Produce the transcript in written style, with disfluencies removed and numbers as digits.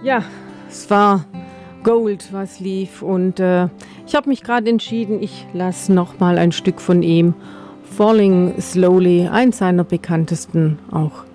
Ja, es war Gold, was lief und ich habe mich gerade entschieden, ich lasse noch mal ein Stück von ihm, Falling Slowly, eins seiner bekanntesten auch